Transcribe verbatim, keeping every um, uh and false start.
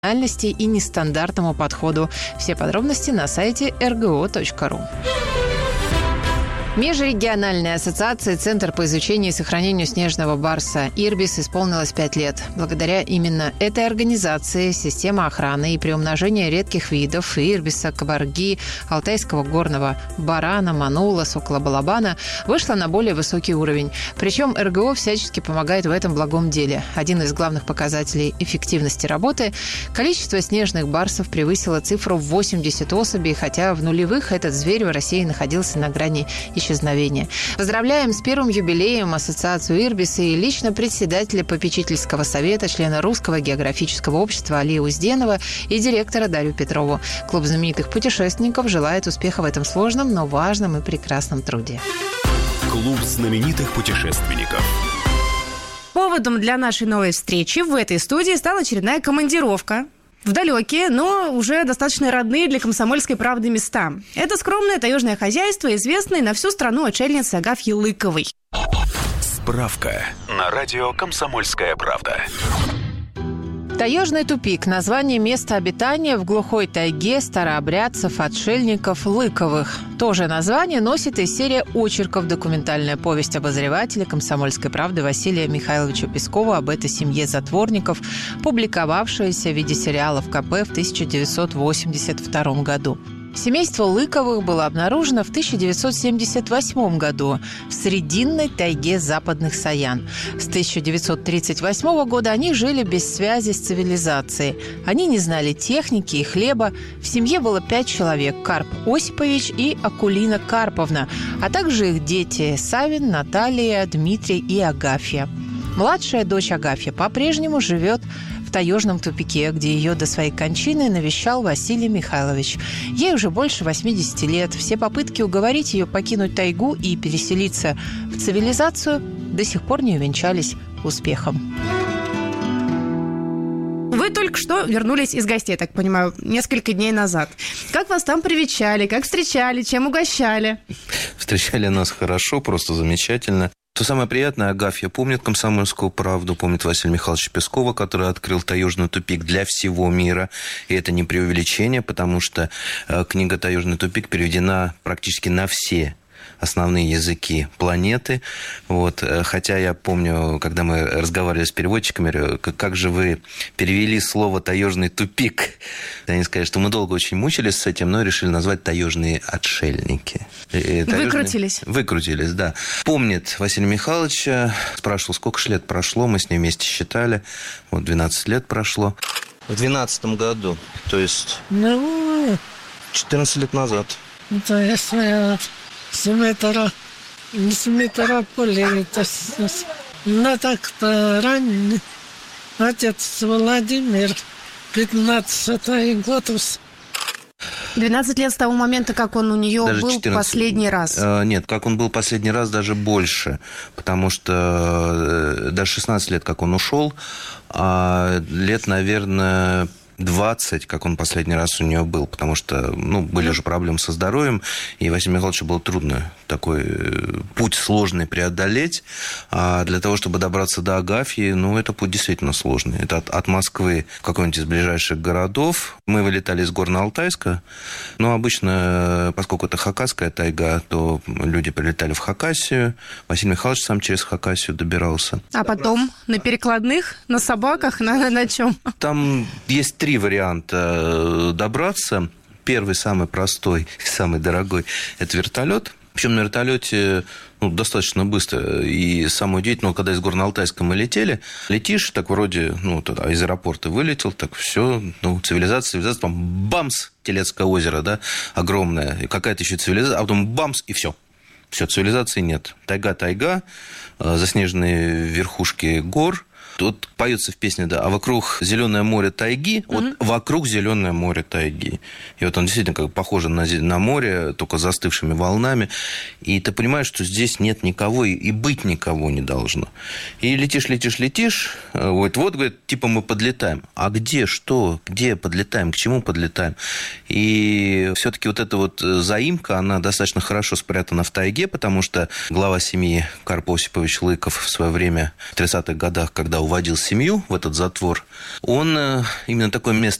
и нестандартному подходу. Все подробности на сайте эр гэ о точка ру. Межрегиональной ассоциации «Центр по изучению и сохранению снежного барса» «Ирбис» исполнилось пять лет. Благодаря именно этой организации система охраны и приумножения редких видов ирбиса, кабарги, алтайского горного барана, манула, сокола-балабана вышла на более высокий уровень. Причем эр гэ о всячески помогает в этом благом деле. Один из главных показателей эффективности работы – количество снежных барсов превысило цифру в восемьдесят особей, хотя в нулевых этот зверь в России находился на грани исчезновения. Поздравляем с первым юбилеем Ассоциацию «Ирбиса» и лично председателя попечительского совета, члена Русского географического общества Алию Узденова и директора Дарью Петрову. Клуб знаменитых путешественников желает успеха в этом сложном, но важном и прекрасном труде. Клуб знаменитых путешественников. Поводом для нашей новой встречи в этой студии стала очередная командировка в далекие, но уже достаточно родные для «Комсомольской правды» места. Это скромное таежное хозяйство, известное на всю страну очельницы Агафьи Лыковой. Справка на радио «Комсомольская правда». Таежный тупик – название места обитания в глухой тайге старообрядцев-отшельников Лыковых. То же название носит и серия очерков «Документальная повесть обозревателя «Комсомольской правды» Василия Михайловича Пескова об этой семье затворников, публиковавшаяся в виде сериала в ка пэ в тысяча девятьсот восемьдесят втором году. Семейство Лыковых было обнаружено в тысяча девятьсот семьдесят восьмом году в срединной тайге Западных Саян. С тысяча девятьсот тридцать восьмого года они жили без связи с цивилизацией. Они не знали техники и хлеба. В семье было пять человек – Карп Осипович и Акулина Карповна, а также их дети – Савин, Наталья, Дмитрий и Агафья. Младшая дочь Агафья по-прежнему живет в таежном тупике, где ее до своей кончины навещал Василий Михайлович. Ей уже больше восьмидесяти лет. Все попытки уговорить ее покинуть тайгу и переселиться в цивилизацию до сих пор не увенчались успехом. Вы только что вернулись из гостей, я так понимаю, несколько дней назад. Как вас там привечали, как встречали, чем угощали? Встречали нас хорошо, просто замечательно. Что самое приятное, Агафья помнит «Комсомольскую правду», помнит Василия Михайловича Пескова, который открыл таежный тупик для всего мира. И это не преувеличение, потому что книга «Таежный тупик» переведена практически на все основные языки планеты. Вот. Хотя я помню, когда мы разговаривали с переводчиками, как же вы перевели слово «таежный тупик». Они сказали, что мы долго очень мучились с этим, но решили назвать «таежные отшельники». Таежные... Выкрутились. Выкрутились, да. Помнит Василия Михайловича, спрашивал, сколько ж лет прошло, мы с ним вместе считали. Вот двенадцать лет прошло. В двенадцатом году, то есть ну, четырнадцать лет назад. То есть... Семитора, семитора полей, но так ранний. Отец Владимир, пятнадцатый год. двенадцать лет с того момента, как он у нее даже был четырнадцать последний раз. Нет, как он был последний раз, даже больше. Потому что даже шестнадцать лет, как он ушел, а лет, наверное... двадцать, как он последний раз у нее был, потому что, ну, были же проблемы со здоровьем, и Василию Михайловичу было трудно такой путь сложный преодолеть, а для того, чтобы добраться до Агафьи, ну, это путь действительно сложный. Это от, от Москвы в какой-нибудь из ближайших городов. Мы вылетали из Горно-Алтайска, но обычно, поскольку это хакасская тайга, то люди прилетали в Хакасию, Василий Михайлович сам через Хакасию добирался. А потом на перекладных, на собаках, на, на чем? Там есть три варианта добраться. Первый, самый простой, самый дорогой – это вертолет. Причем на вертолете ну, достаточно быстро. И самое удивительное, когда из Горно-Алтайска мы летели, летишь, так вроде, ну, из аэропорта вылетел, так все, ну, цивилизация, цивилизация, там бамс, Телецкое озеро, да, огромное, и какая-то еще цивилизация, а потом бамс, и все. Все, цивилизации нет. Тайга-тайга, заснеженные верхушки гор. Вот поется в песне, да, а вокруг зеленое море тайги, mm-hmm. вот вокруг зеленое море тайги. И вот он действительно как похож на, на море, только с застывшими волнами. И ты понимаешь, что здесь нет никого, и, и быть никого не должно. И летишь, летишь, летишь, вот, вот, говорит, типа мы подлетаем. А где, что, где подлетаем, к чему подлетаем? И все-таки вот эта вот заимка, она достаточно хорошо спрятана в тайге, потому что глава семьи Карп Осипович Лыков в свое время, в тридцатых годах, когда уволился уводил семью в этот затвор, он именно такое место